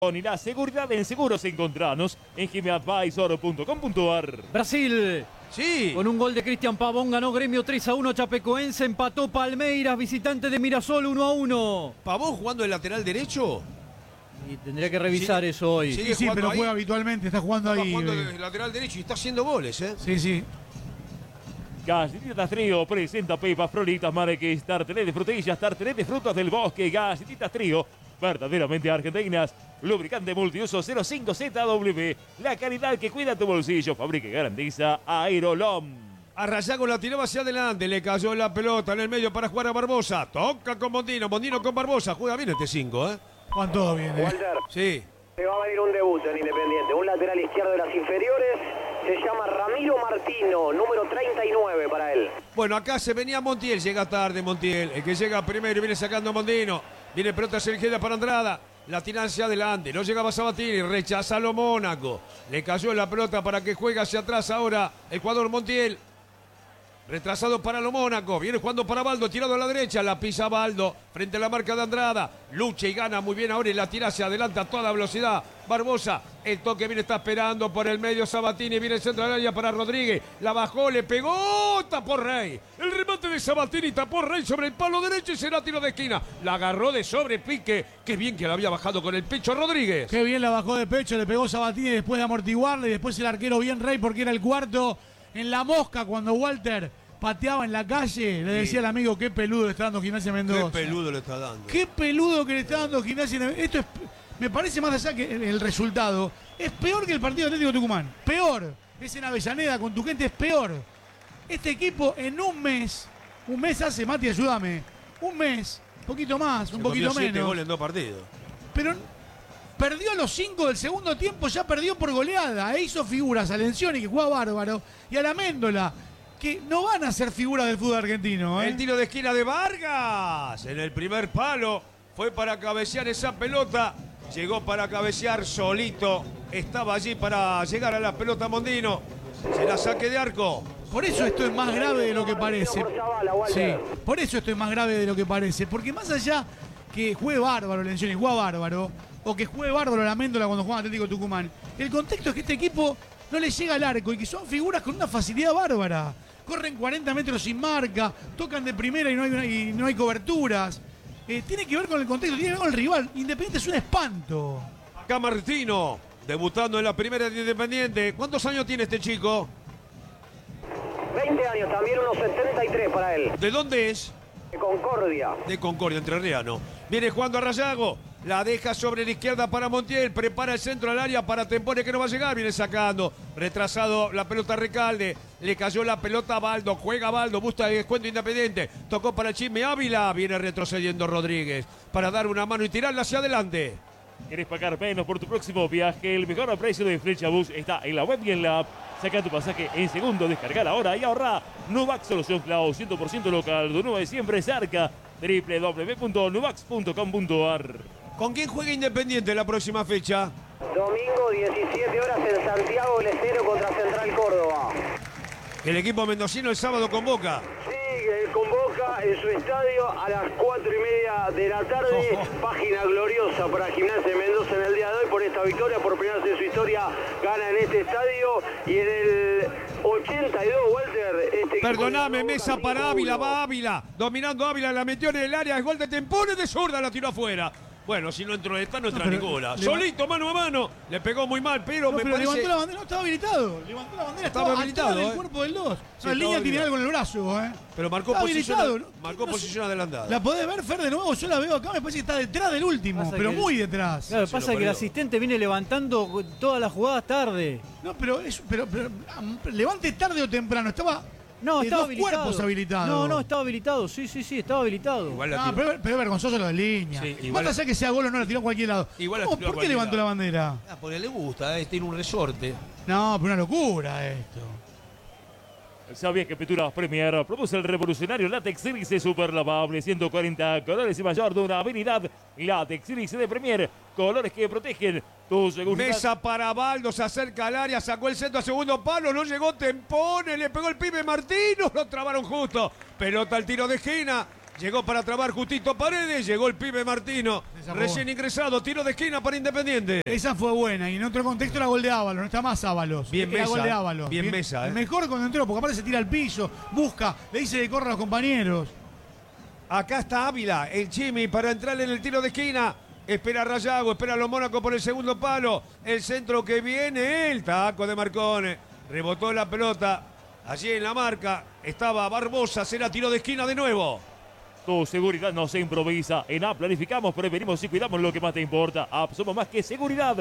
Y la seguridad en seguros. Encontranos en gimeadvisor.com.ar. Brasil. Sí. Con un gol de Cristian Pavón ganó Gremio 3-1. Chapecoense empató Palmeiras, visitante de Mirasol 1-1. ¿Pavón jugando el lateral derecho? Y tendría que revisar eso hoy. Sí, pero ahí juega habitualmente, está jugando ahí. Jugando de lateral derecho y está haciendo goles, ¿eh? Sí. Galletitas Trío presenta pepas, frolitas, marques, tartelés de frutillas, tartelés de frutas del bosque. Galletitas Trío, verdaderamente argentinas. Lubricante multiuso 05ZW. La calidad que cuida tu bolsillo. Fabrica y garantiza Aerolom. Arrayago la tiró hacia adelante, le cayó la pelota en el medio para jugar a Barbosa. Toca con Mondino, Mondino con Barbosa. Juega bien este 5, ¿eh? Juan todo bien, Walter, Sí. se va a venir un debut en Independiente. Un lateral izquierdo de las inferiores. Se llama Ramiro Martino, número 39 para él. Bueno, acá se venía Montiel, llega tarde Montiel. El que llega primero y viene sacando Mondino. Viene pelota hacia la izquierda para Andrada. La tira hacia adelante, no llegaba Sabatini, rechaza a lo Mónaco. Le cayó la pelota para que juegue hacia atrás ahora el jugador Montiel. Retrasado para lo Mónaco, viene jugando para Baldo, tirado a la derecha, la pisa Baldo frente a la marca de Andrada. Lucha y gana muy bien ahora y la tira hacia adelante a toda velocidad. Barbosa, el toque viene, está esperando por el medio Sabatini, viene el centro del área para Rodríguez. La bajó, le pegó, tapó Rey. El remate de Sabatini tapó Rey sobre el palo derecho y será tiro de esquina. La agarró de sobrepique, qué bien que la había bajado con el pecho Rodríguez. Qué bien la bajó de pecho, le pegó Sabatini después de amortiguarle y después el arquero bien Rey porque era el cuarto en la mosca cuando Walter pateaba en la calle. Le decía al amigo, qué peludo le está dando Gimnasia Mendoza. Qué peludo le está dando. Qué peludo que le está dando Gimnasia Mendoza. Esto es, me parece más allá que el resultado, es peor que el partido Atlético Tucumán. Peor. Es en Avellaneda con tu gente, es peor. Este equipo en un mes hace, Mati, ayúdame, un mes, un poquito más, un poquito menos. 7 goles en 2 partidos. Pero perdió a los 5 del segundo tiempo, ya perdió por goleada. E hizo figuras a Lencioni, que juega bárbaro, y a la Méndola, que no van a ser figuras del fútbol argentino. El tiro de esquina de Vargas en el primer palo fue para cabecear esa pelota. Llegó para cabecear solito. Estaba allí para llegar a la pelota Mondino. Será saque de arco. Por eso esto es más grave de lo que parece. Sí, por eso esto es más grave de lo que parece. Porque más allá que juegue bárbaro Lencioni, juega bárbaro, o que juegue bárbaro la Méndola cuando juega Atlético Tucumán, el contexto es que este equipo no le llega al arco y que son figuras con una facilidad bárbara. Corren 40 metros sin marca, tocan de primera y no hay coberturas. Tiene que ver con el contexto, tiene que ver con el rival. Independiente es un espanto. Acá Martino, debutando en la primera de Independiente. ¿Cuántos años tiene este chico? 20 años también, unos 73 para él. ¿De dónde es? De Concordia. De Concordia, Entrerriano. Viene jugando a Rayago. La deja sobre la izquierda para Montiel. Prepara el centro al área para Tempone que no va a llegar. Viene sacando. Retrasado la pelota Recalde. Le cayó la pelota a Baldo. Juega Baldo. Busca el descuento Independiente. Tocó para Chisme Ávila. Viene retrocediendo Rodríguez para dar una mano y tirarla hacia adelante. ¿Querés pagar menos por tu próximo viaje? El mejor precio de Flecha Bus está en la web y en la app. Saca tu pasaje en segundo, descargar ahora y ahorra. Nuvax, solución cloud 100% local. Tu nube siempre cerca. www.nuvax.com.ar. ¿Con quién juega Independiente la próxima fecha? Domingo, 17 horas en Santiago del Estero contra Central Córdoba. El equipo mendocino el sábado convoca. Sí, convoca en su estadio a las 4:30 de la tarde. Página gloriosa para Gimnasia de Mendoza en el día de hoy por esta victoria. Por primera vez en su historia gana en este estadio. Y en el 82, Walter. Perdoname, mesa para Ávila, va Ávila. Dominando Ávila, la metió en el área. El gol de Tempone de zurda, la tiró afuera. Bueno, si no entró esta, no entra ninguna. Solito, mano a mano. Le pegó muy mal, pero me parece... levantó la bandera, no estaba habilitado. Levantó la bandera, estaba habilitado, atrás del cuerpo del 2. Sí, La línea tiene habilitado. algo en el brazo, Pero marcó Está posición, habilitado, marcó no posición adelantada. ¿La podés ver, Fer, de nuevo? Yo la veo acá, me parece que está detrás del último, Pasa pero que- muy detrás. Claro, Se pasa lo que el perdió. asistente viene levantando todas las jugadas tarde. No, pero levante tarde o temprano, estaba No, estaba dos habilitado. cuerpos habilitados. No, estaba habilitado. Sí, estaba habilitado. Igual la No, tiró. pero es vergonzoso lo de línea. Sí, igual Más allá que sea gol o no, la tiró a cualquier lado. Igual la ¿Cómo? tiró a ¿Por qué cualquier levantó lado. la bandera? Porque le gusta, tiene un resorte. No, pero una locura esto. ¿Sabías que Pinturas Premier produce el revolucionario Látex Sílice super lavable? 140 colores y mayor durabilidad. Látex Sílice de Premier. Colores que protegen tu seguridad. Mesa para Baldo, se acerca al área, sacó el centro a segundo palo, no llegó Tempone, le pegó el pibe Martino, lo trabaron justo. Pelota al tiro de esquina. Llegó para trabar justito Paredes, llegó el pibe Martino, recién ingresado, tiro de esquina para Independiente. Esa fue buena y en otro contexto era gol de Ábalos, no está más Ábalos. Bien era Mesa, gol de Ábalos. bien Mesa. El mejor cuando entró, porque aparte se tira al piso, busca, le dice que corra a los compañeros. Acá está Ávila, el Chimi para entrar en el tiro de esquina. Espera Rayago, espera a los Mónaco por el segundo palo. El centro que viene, el taco de Marcone. Rebotó la pelota. Allí en la marca estaba Barbosa, será tiro de esquina de nuevo. Tu seguridad no se improvisa. En App planificamos, prevenimos y cuidamos lo que más te importa. App, somos más que seguridad.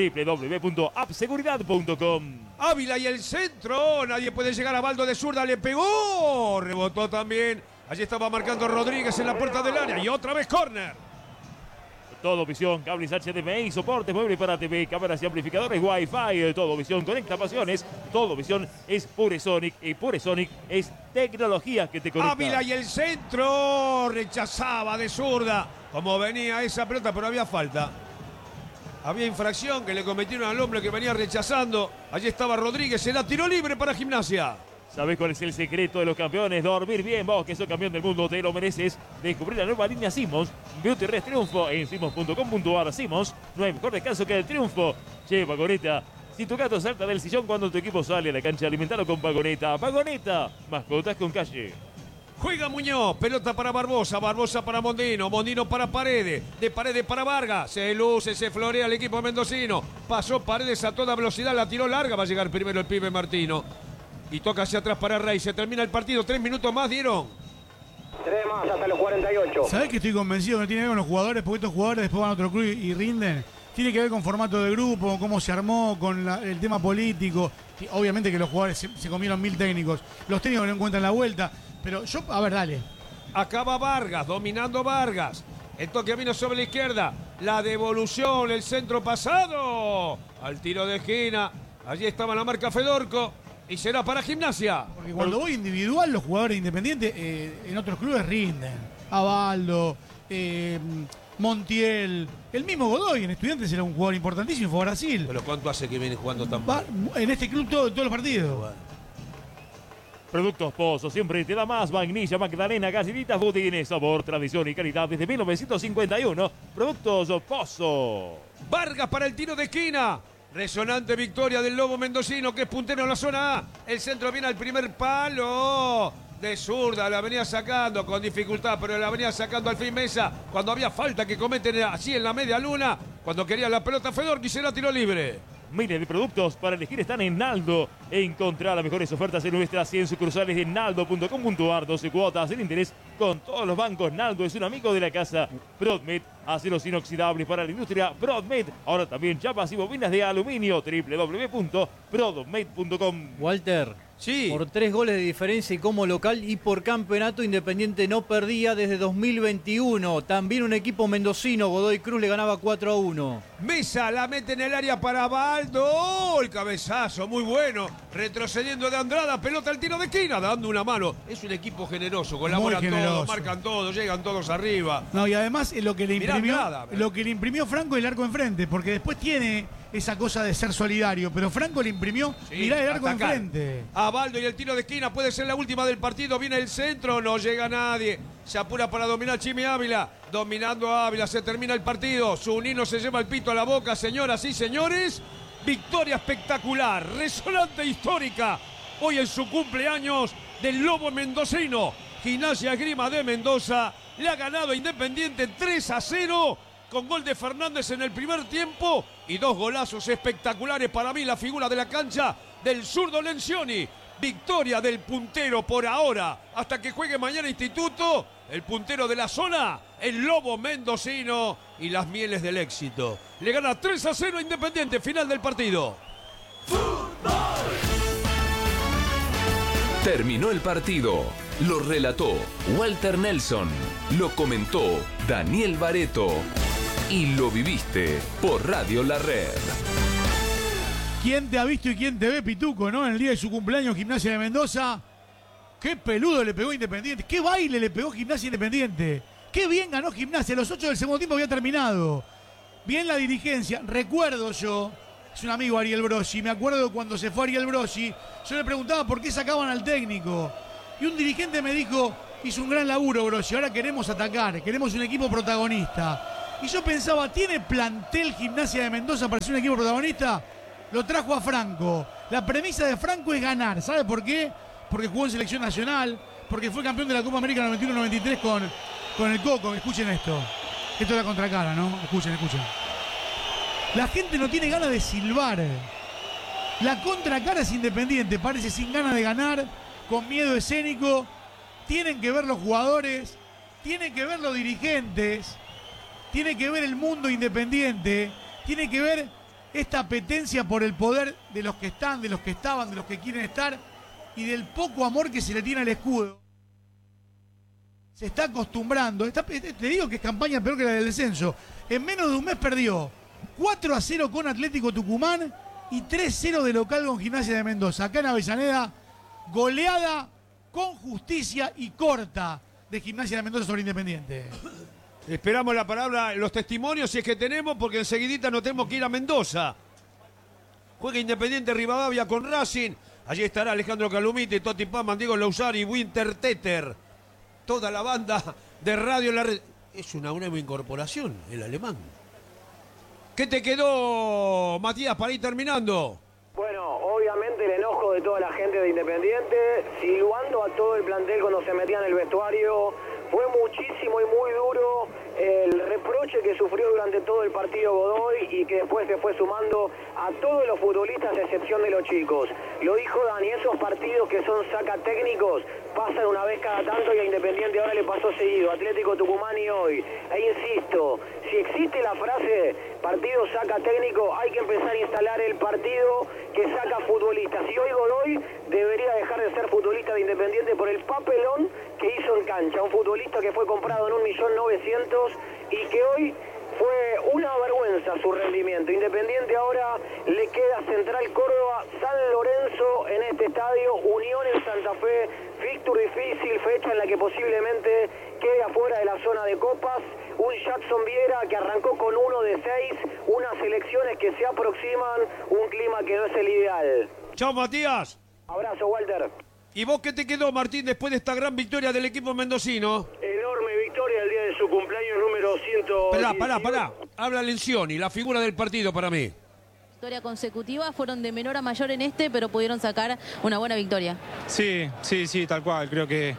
www.appseguridad.com. Ávila y el centro. Nadie puede llegar a Baldo de zurda. Le pegó. Rebotó también. Allí estaba marcando Rodríguez en la puerta del área. Y otra vez córner. Todo Visión, cables HDMI, soporte mueble para TV, cámaras y amplificadores Wi-Fi. Todo Visión conecta pasiones. Todo Visión es Puresonic y Puresonic es tecnología que te conecta. Ávila y el centro. Rechazaba de zurda. Como venía esa pelota, pero había falta. Había infracción que le cometieron al hombre que venía rechazando. Allí estaba Rodríguez, será tiro libre para Gimnasia. ¿Sabes cuál es el secreto de los campeones? Dormir bien. Vos, que sos campeón del mundo, te lo mereces. Descubrir la nueva línea Simmons. Beauty Rest Triunfo en simmons.com.ar. Simmons, no hay mejor descanso que el triunfo. Che, Pagoneta, si tu gato salta del sillón cuando tu equipo sale a la cancha, alimentalo con Pagoneta. Pagoneta, mascotas con calle. Juega Muñoz, pelota para Barbosa, Barbosa para Mondino, Mondino para Paredes, de Paredes para Vargas, se luce, se florea el equipo mendocino, pasó Paredes a toda velocidad, la tiró larga, va a llegar primero el pibe Martino. Y toca hacia atrás para Rey. Se termina el partido. 3 minutos más dieron. 3 más hasta los 48. ¿Sabés que estoy convencido que no tiene que ver con los jugadores? Porque estos jugadores después van a otro club y rinden. Tiene que ver con formato de grupo, cómo se armó, con el tema político. Obviamente que los jugadores se comieron 1000 técnicos. Los técnicos no encuentran la vuelta. Pero yo, a ver, dale. Acaba Vargas, dominando Vargas. El toque vino sobre la izquierda. La devolución, el centro pasado. Al tiro de esquina. Allí estaba la marca Fedorco. Y será para Gimnasia. Porque cuando voy individual, los jugadores independientes en otros clubes rinden. Abaldo, Montiel, el mismo Godoy en Estudiantes era un jugador importantísimo, fue a Brasil. Pero ¿cuánto hace que viene jugando tan mal? En este club todos los partidos. Bueno. Productos Pozo, siempre te da más. Vainilla, Magdalena, galletitas, budines, sabor, tradición y calidad desde 1951. Productos Pozo. Vargas para el tiro de esquina. Resonante victoria del Lobo Mendocino, que es puntero en la zona A. El centro viene al primer palo. De zurda, la venía sacando con dificultad, pero la venía sacando al fin Mesa. Cuando había falta que cometen así en la media luna. Cuando quería la pelota Fedor, quisiera tiro libre. Miles de productos para elegir están en Naldo. Encontrá las mejores ofertas en nuestras 100 sucursales de naldo.com.ar. 12 cuotas sin interés con todos los bancos. Naldo es un amigo de la casa. Prodmed, aceros inoxidables para la industria. Prodmed, ahora también chapas y bobinas de aluminio. www.prodmed.com. Walter, Sí. por 3 goles de diferencia y como local y por campeonato, Independiente no perdía desde 2021. También un equipo mendocino, Godoy Cruz, le ganaba 4-1. Mesa la mete en el área para Baldo. El cabezazo, muy bueno. Retrocediendo de Andrada, pelota al tiro de esquina, dando una mano. Es un equipo generoso, colaboran todos, marcan todos, llegan todos arriba. No, y además lo que le imprimió, Andrada, lo que le imprimió Franco es el arco enfrente, porque después tiene esa cosa de ser solidario, pero Franco le imprimió, Sí, mirá el arco atacar. enfrente. A Baldo y el tiro de esquina puede ser la última del partido. Viene el centro, no llega nadie. Se apura para dominar Chimi Ávila. Dominando a Ávila, se termina el partido. Zunino se lleva el pito a la boca, señoras y señores. Victoria espectacular, resonante histórica. Hoy es su cumpleaños del Lobo Mendocino. Gimnasia Esgrima de Mendoza le ha ganado a Independiente 3-0. Con gol de Fernández en el primer tiempo y 2 golazos espectaculares. Para mí la figura de la cancha del zurdo Lencioni. Victoria del puntero por ahora, hasta que juegue mañana Instituto. El puntero de la zona, el Lobo Mendocino y las mieles del éxito. Le gana 3-0 a Independiente, final del partido. Terminó el partido. Lo relató Walter Nelson. Lo comentó Daniel Bareto. Y lo viviste por Radio La Red. ¿Quién te ha visto y quién te ve, Pituco, no? En el día de su cumpleaños, Gimnasia de Mendoza. Qué peludo le pegó Independiente. Qué baile le pegó Gimnasia Independiente. Qué bien ganó Gimnasia. Los 8 del segundo tiempo había terminado. Bien la dirigencia. Recuerdo yo, es un amigo Ariel Brosi, me acuerdo cuando se fue Ariel Brosi, yo le preguntaba por qué sacaban al técnico. Y un dirigente me dijo, hizo un gran laburo, Grossi. Ahora queremos atacar, queremos un equipo protagonista. Y yo pensaba, ¿tiene plantel Gimnasia de Mendoza para ser un equipo protagonista? Lo trajo a Franco. La premisa de Franco es ganar. ¿Sabe por qué? Porque jugó en selección nacional, porque fue campeón de la Copa América 91-93 con el Coco. Escuchen esto. Esto es la contracara, ¿no? Escuchen. La gente no tiene ganas de silbar. La contracara es Independiente. Parece sin ganas de ganar, con miedo escénico. Tienen que ver los jugadores, tienen que ver los dirigentes, tiene que ver el mundo independiente, tiene que ver esta apetencia por el poder de los que están, de los que estaban, de los que quieren estar y del poco amor que se le tiene al escudo. Se está acostumbrando. Te digo que es campaña peor que la del descenso. En menos de un mes perdió 4-0 con Atlético Tucumán y 3-0 de local con Gimnasia de Mendoza. Acá en Avellaneda, goleada con justicia y corta de Gimnasia de Mendoza sobre Independiente. Esperamos la palabra, los testimonios, si es que tenemos, porque enseguidita nos tenemos que ir a Mendoza. Juega Independiente Rivadavia con Racing. Allí estará Alejandro Calumite, Totti Pama, Diego Lausari, Winter Teter. Toda la banda de radio en la red. Es una nueva incorporación, el alemán. ¿Qué te quedó, Matías, para ir terminando? Bueno, obviamente el enojo de toda la gente de Independiente, silbando a todo el plantel cuando se metía en el vestuario. Fue muchísimo y muy duro el reproche que sufrió durante todo el partido Godoy y que después se fue sumando a todos los futbolistas a excepción de los chicos. Lo dijo Dani, esos partidos que son sacatécnicos pasan una vez cada tanto y a Independiente ahora le pasó seguido, Atlético Tucumán y hoy. E insisto, si existe la frase partido saca técnico, hay que empezar a instalar el partido que saca futbolistas. Y hoy Godoy debería dejar de ser futbolista de Independiente por el papelón que hizo en cancha. Un futbolista que fue comprado en 1.900.000 y que hoy fue una vergüenza su rendimiento. Independiente ahora le queda Central Córdoba, San Lorenzo en este estadio, Unión en Santa Fe, fixture difícil, fecha en la que posiblemente quede afuera de la zona de copas, un Jackson Viera que arrancó con 1 de 6, unas elecciones que se aproximan, un clima que no es el ideal. Chao, Matías. Abrazo, Walter. ¿Y vos qué te quedó, Martín, después de esta gran victoria del equipo mendocino? Enorme victoria el día de su cumpleaños número 100. Pará. Habla Lencioni, la figura del partido para mí. Victoria consecutiva, fueron de menor a mayor en pero pudieron sacar una buena victoria. Sí, tal cual. Creo que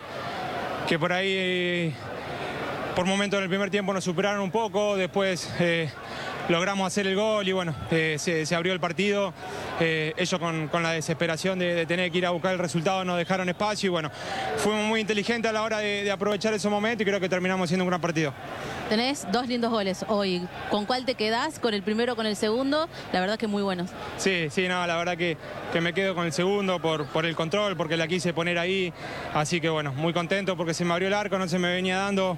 por ahí, por momentos en el primer tiempo nos superaron un poco, después logramos hacer el gol y bueno, se abrió el partido. Ellos con la desesperación de tener que ir a buscar el resultado nos dejaron espacio y bueno, fuimos muy inteligentes a la hora de aprovechar esos momentos y creo que terminamos haciendo un gran partido. Tenés 2 lindos goles hoy. ¿Con cuál te quedás? ¿Con el primero o con el segundo? La verdad que muy buenos. Sí, no, la verdad que me quedo con el segundo por el control, porque la quise poner ahí. Así que bueno, muy contento porque se me abrió el arco, no se me venía dando,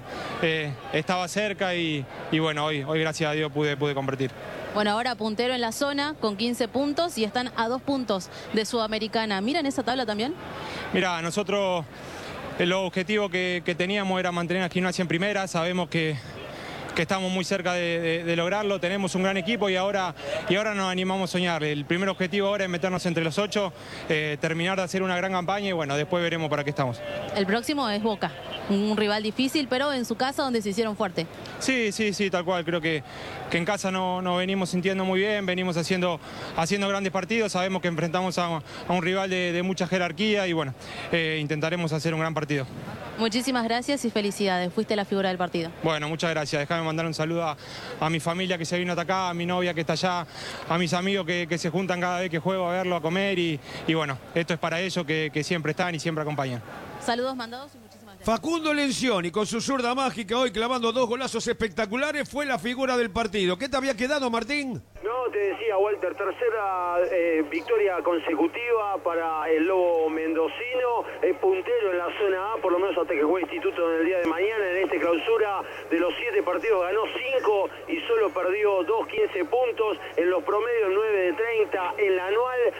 estaba cerca y bueno, hoy gracias a Dios pude convertir. Bueno, ahora puntero en la zona con 15 puntos y están a 2 puntos de Sudamericana. ¿Miran esa tabla también? Mira, nosotros el objetivo que teníamos era mantener a Gimnasia en primera. Sabemos que estamos muy cerca de lograrlo, tenemos un gran equipo y ahora nos animamos a soñar. El primer objetivo ahora es meternos entre los 8, terminar de hacer una gran campaña y bueno, después veremos para qué estamos. El próximo es Boca, un rival difícil, pero en su casa donde se hicieron fuerte. Sí, tal cual, creo que en casa nos venimos sintiendo muy bien, venimos haciendo grandes partidos, sabemos que enfrentamos a un rival de mucha jerarquía y bueno, intentaremos hacer un gran partido. Muchísimas gracias y felicidades, fuiste la figura del partido. Bueno, muchas gracias, déjame mandar un saludo a mi familia que se vino hasta acá, a mi novia que está allá, a mis amigos que se juntan cada vez que juego a verlo, a comer y bueno, esto es para ellos que siempre están y siempre acompañan. Saludos mandados y muchísimas gracias. Facundo Lencioni con su zurda mágica hoy clavando 2 golazos espectaculares fue la figura del partido. ¿Qué te había quedado, Martín? No, te decía, Walter, tercera victoria consecutiva para el Lobo mendocino, puntero en la zona A, por lo menos hasta que juegue Instituto en el día de mañana. En esta clausura de los 7 partidos ganó 5 y solo perdió 15 puntos. En los promedios 9 de 30, en la anual 2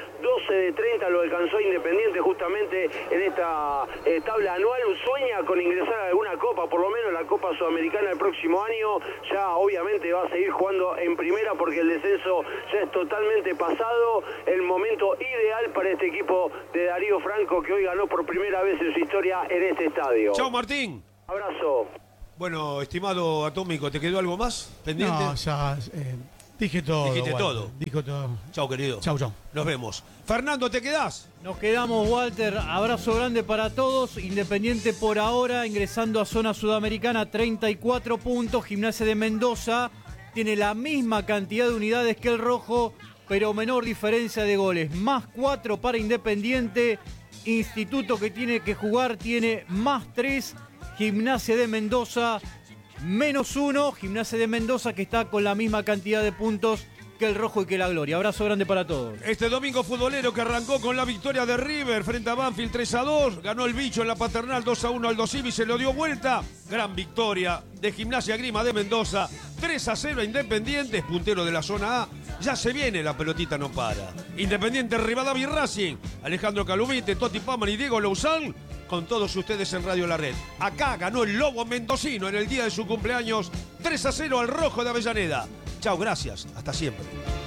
12 de 30 lo alcanzó Independiente justamente en esta tabla anual. Sueña con ingresar a alguna copa, por lo menos la Copa Sudamericana el próximo año. Ya obviamente va a seguir jugando en primera porque el descenso ya es totalmente pasado. El momento ideal para este equipo de Darío Franco, que hoy ganó por primera vez en su historia en este estadio. Chao, Martín. Abrazo. Bueno, estimado Atómico, ¿te quedó algo más pendiente? No, ya dije todo. Dijiste Walter, todo. Dijo todo. Chao, querido. Chau, chau. Nos vemos. Fernando, ¿te quedás? Nos quedamos, Walter. Abrazo grande para todos. Independiente por ahora ingresando a zona sudamericana, 34 puntos. Gimnasia de Mendoza tiene la misma cantidad de unidades que el Rojo, pero menor diferencia de goles. Más 4 para Independiente. Instituto, que tiene que jugar, tiene más 3. Gimnasia de Mendoza menos 1. Gimnasia de Mendoza, que está con la misma cantidad de puntos que el Rojo y que la Gloria. Abrazo grande para todos. Este domingo futbolero que arrancó con la victoria de River frente a Banfield 3-2. Ganó el Bicho en la Paternal 2-1 al Dosivi, se lo dio vuelta. Gran victoria de Gimnasia Grima de Mendoza. 3-0 a Independiente, puntero de la zona A. Ya se viene, la pelotita no para. Independiente, Rivadavia y Racing. Alejandro Calumite, Toti Paman y Diego Louzán. Con todos ustedes en Radio La Red. Acá ganó el Lobo mendocino en el día de su cumpleaños. 3-0 al Rojo de Avellaneda. Chao, gracias. Hasta siempre.